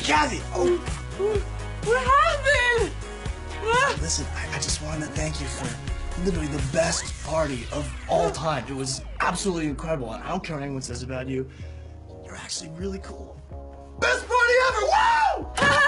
Kathy! Oh! What happened? Listen, I just wanted to thank you for literally the best party of all time. It was absolutely incredible. And I don't care what anyone says about you. You're actually really cool. Best party ever! Woo!